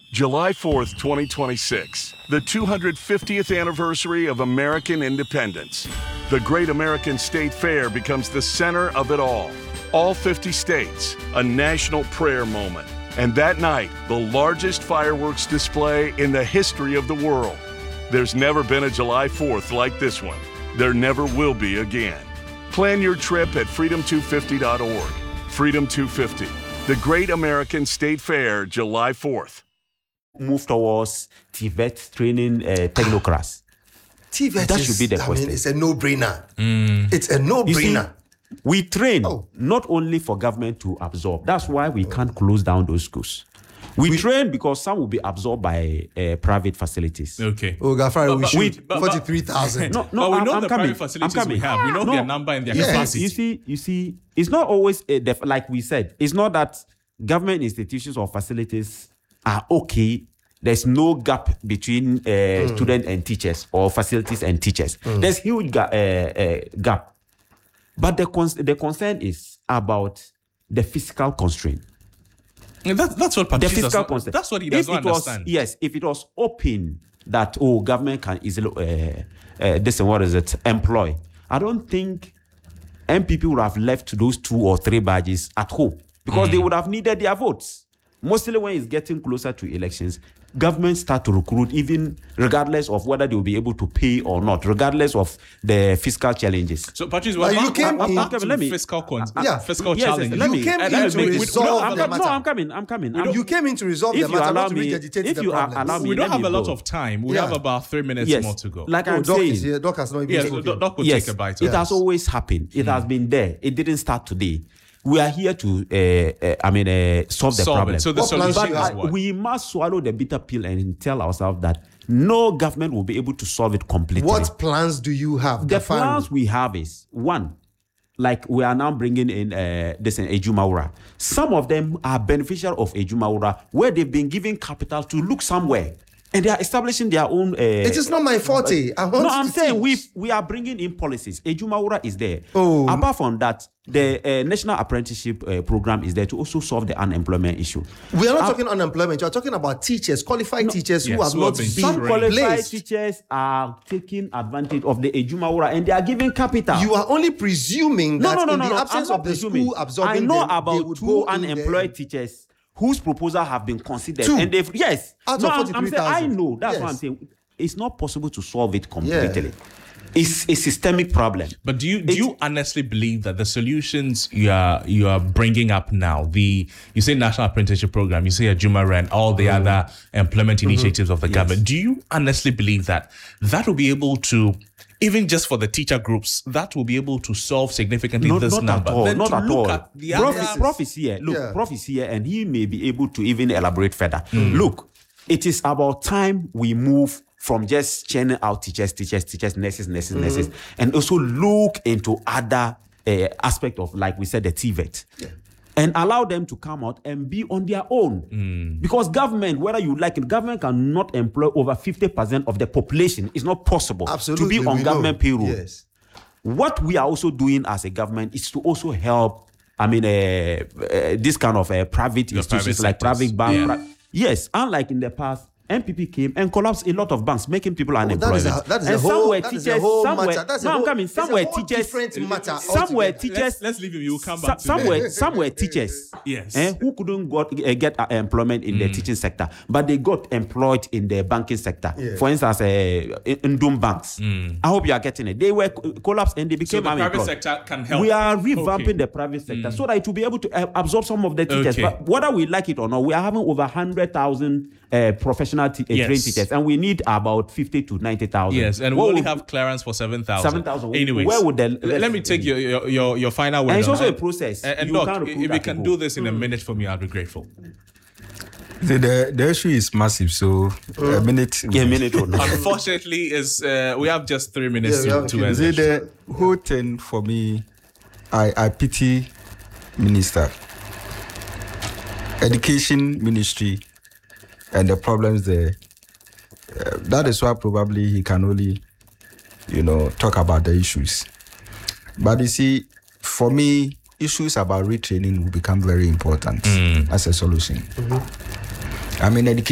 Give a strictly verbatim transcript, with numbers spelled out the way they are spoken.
July fourth, twenty twenty-six, the two hundred fiftieth anniversary of American independence. The Great American State Fair becomes the center of it all. All fifty states, a national prayer moment. And that night, the largest fireworks display in the history of the world. There's never been a July fourth like this one. There never will be again. Plan your trip at freedom two fifty dot org. Freedom two fifty, the Great American State Fair, July fourth. Move towards T V E T training uh, technocrats. T V E T that is, should be the I question. mean, it's a no-brainer. Mm. It's a no-brainer. We train oh. not only for government to absorb. That's why we can't close down those schools. We, we train because some will be absorbed by uh, private facilities. Okay. Oh, Gafari, we but, shoot forty-three thousand. No, no, but we I'm, know I'm the coming. private facilities I'm coming. we have. We know no. their number and their yes. capacity. You see, you see, it's not always a def- like we said. It's not that government institutions or facilities are okay. There's no gap between uh, mm. students and teachers or facilities and teachers. Mm. There's huge ga- uh, uh, gap. But the con- the concern is about the fiscal constraint. And that, that's what the Patrice fiscal does, constraint. That's what he does not was, understand. Yes, if it was open that, oh, government can easily, uh, uh, this and what is it, employ. I don't think M P P would have left those two or three badges at home because mm. they would have needed their votes. Mostly when it's getting closer to elections, governments start to recruit even regardless of whether they will be able to pay or not, regardless of the fiscal challenges. So, Patrice, what you came I'm, in I'm, to let me fiscal cons- uh, yeah. fiscal yes, challenges. Let you me, came uh, in to me, resolve no, the I'm, matter. No, I'm coming. I'm coming. I'm, you came in to resolve the if you matter, allow not to me, regurgitate if the you problems. allow me, we don't let have me a lot go. of time. We Yeah. have about three minutes yes. more to go. Like oh, I'm Doc saying, is here. Doc has not even yes, spoken. Doc, Doc will yes, take a bite. It Yes. has always happened. It mm. has been there. It didn't start today. We are here to, uh, uh, I mean, uh, solve the solve problem. It. So the what solution but is uh, what? we must swallow the bitter pill and tell ourselves that no government will be able to solve it completely. What plans do you have? The Gafari? plans we have is, one, like we are now bringing in uh, this in Ejumawura. Some of them are beneficial of Ejumawura, where they've been given capital to look somewhere. And they are establishing their own... Uh, it is not my forte. I want no, I'm to saying we teach. we are bringing in policies. Ejumawura is there. Oh. Apart from that, the uh, National Apprenticeship uh, Program is there to also solve the unemployment issue. We are not Uh, talking unemployment. You are talking about teachers, qualified No. teachers who Yes, have who not have been been Some qualified placed. teachers are taking advantage of the Ejumawura and they are giving capital. You are only presuming no, that no, no, in no, the no. absence I'm of not the presuming. school absorbing I know them, they about would two go in unemployed there. teachers whose proposals have been considered. Two? And they've yes. Out no, of I'm- I'm saying, I forty-three thousand. know. That's Yes. what I'm saying. It's not possible to solve it completely. Yeah. It's a systemic problem. But do you do It- you honestly believe that the solutions you are you are bringing up now, the you say National Apprenticeship Program, you say Ajumara and all the mm. other employment initiatives mm-hmm. of the yes. government, do you honestly believe that that will be able to, even just for the teacher groups, that will be able to solve significantly Not, this not number? at all. Then Not to at look all. at the Prof, other- is, Prof is here. Look, Yeah. Prof is here, and he may be able to even elaborate further. Mm. Look, it is about time we move from just churning out teachers, teachers, teachers, nurses, nurses, mm-hmm. nurses, and also look into other uh, aspect of, like we said, the T V E T. Yeah. And allow them to come out and be on their own. Mm. Because government, whether you like it, government cannot employ over fifty percent of the population. It's not possible Absolutely, to be on we government know. payroll. Yes. What we are also doing as a government is to also help, I mean, uh, uh, this kind of uh, private The institutions private like sectors. private banks. Yeah. Pri- yes, unlike in the past, M P P came and collapsed a lot of banks, making people Oh, unemployed. that is a, that is and a some whole, were that is teachers, a whole some were, matter. That's no, a I'm whole, coming, it's some a were whole teachers, different matter. some were altogether. teachers, Let's, let's leave him. You will come some, back to some that. were some were teachers Yes. eh, who couldn't got, uh, get uh, employment in mm. the teaching sector, but they got employed in the banking sector. Yeah. For instance, uh, in, in Doom banks. Mm. I hope you are getting it. They were co- collapsed and they became So the private unemployed. sector can help. We are revamping Okay. the private sector mm. so that it will be able to uh, absorb some of the teachers. Okay. But whether we like it or not, we are having over one hundred thousand uh, professional t- uh, Yes. trained teachers, and we need about fifty to ninety thousand. Yes, and we What only would- have clearance for seven thousand. seven thousand. Anyways, Where would the l- let me take your your, your, your final word. And it's on also that. a process. And, and You Doc, can't if recruit you at can the do go. this in a minute for me, I'll be grateful. The, the, the issue is massive, so a minute. Yeah, a minute or not. Unfortunately, is uh, we have just three minutes Yeah, we to, have to a end. See, this. the whole thing for me, I, I pity minister, education ministry, and the problems there. Uh, that is why probably he can only, you know, talk about the issues. But you see, for me, issues about retraining will become very important mm. as a solution. Mm-hmm. I mean, education.